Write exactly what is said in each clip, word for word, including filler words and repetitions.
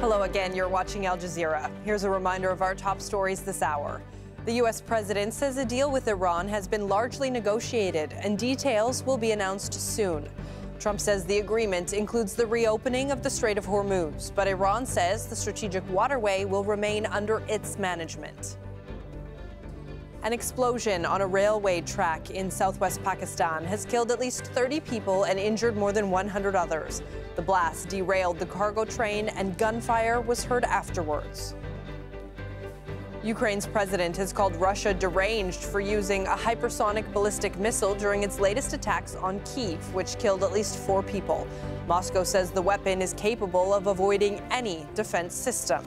Hello again, you're watching Al Jazeera. Here's a reminder of our top stories this hour. The U S president says a deal with Iran has been largely negotiated and details will be announced soon. Trump says the agreement includes the reopening of the Strait of Hormuz, but Iran says the strategic waterway will remain under its management. An explosion on a railway track in southwest Pakistan has killed at least thirty people and injured more than one hundred others. The blast derailed the cargo train and gunfire was heard afterwards. Ukraine's president has called Russia deranged for using a hypersonic ballistic missile during its latest attacks on Kyiv, which killed at least four people. Moscow says the weapon is capable of avoiding any defense system.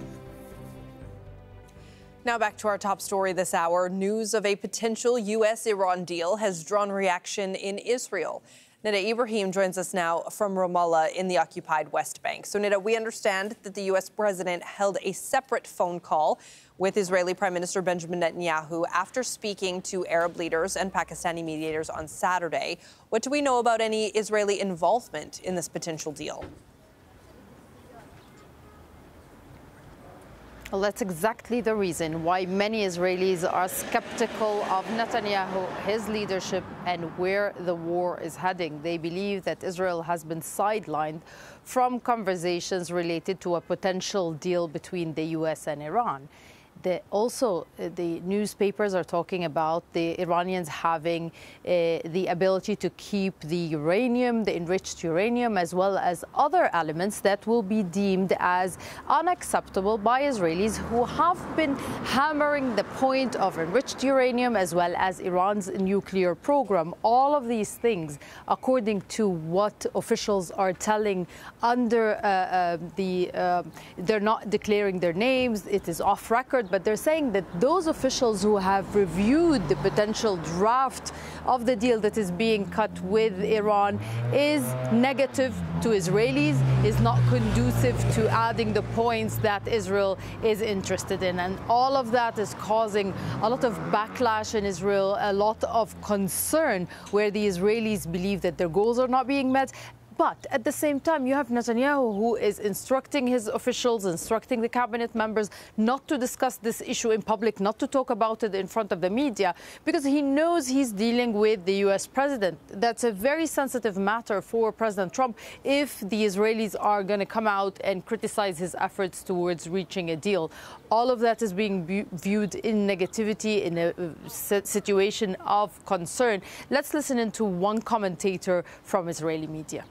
Now back to our top story this hour. News of a potential U S Iran deal has drawn reaction in Israel. Nida Ibrahim joins us now from Ramallah in the occupied West Bank. So, Nida, we understand that the U S president held a separate phone call with Israeli Prime Minister Benjamin Netanyahu after speaking to Arab leaders and Pakistani mediators on Saturday. What do we know about any Israeli involvement in this potential deal? Well, that's exactly the reason why many Israelis are skeptical of Netanyahu, his leadership, and where the war is heading. They believe that Israel has been sidelined from conversations related to a potential deal between the U S and Iran. The, also, uh, the newspapers are talking about the Iranians having uh, the ability to keep the uranium, the enriched uranium, as well as other elements that will be deemed as unacceptable by Israelis who have been hammering the point of enriched uranium as well as Iran's nuclear program. All of these things, according to what officials are telling under uh, uh, the, uh, they're not declaring their names, it is off record, but they're saying that those officials who have reviewed the potential draft of the deal that is being cut with Iran is negative to Israelis, is not conducive to adding the points that Israel is interested in. And all of that is causing a lot of backlash in Israel, a lot of concern where the Israelis believe that their goals are not being met. But at the same time, you have Netanyahu, who is instructing his officials, instructing the cabinet members not to discuss this issue in public, not to talk about it in front of the media, because he knows he's dealing with the U S president. That's a very sensitive matter for President Trump if the Israelis are going to come out and criticize his efforts towards reaching a deal. All of that is being viewed in negativity, in a situation of concern. Let's listen into one commentator from Israeli media.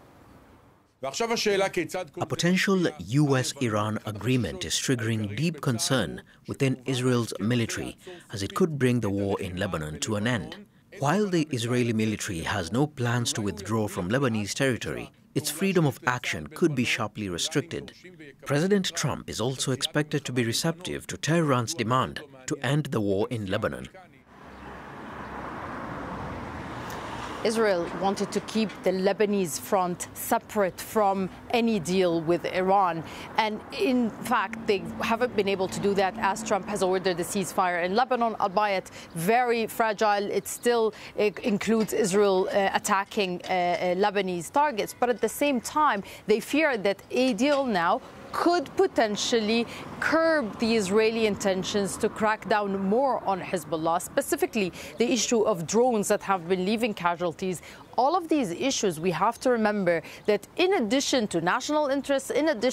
A potential U S Iran agreement is triggering deep concern within Israel's military, as it could bring the war in Lebanon to an end. While the Israeli military has no plans to withdraw from Lebanese territory, its freedom of action could be sharply restricted. President Trump is also expected to be receptive to Tehran's demand to end the war in Lebanon. Israel wanted to keep the Lebanese front separate from any deal with Iran. And in fact, they haven't been able to do that as Trump has ordered a ceasefire in Lebanon, albeit very fragile. It still it includes Israel uh, attacking uh, uh, Lebanese targets. But at the same time, they fear that a deal now could potentially curb the Israeli intentions to crack down more on Hezbollah, specifically the issue of drones that have been leaving casualties. All of these issues, we have to remember that in addition to national interests, in addition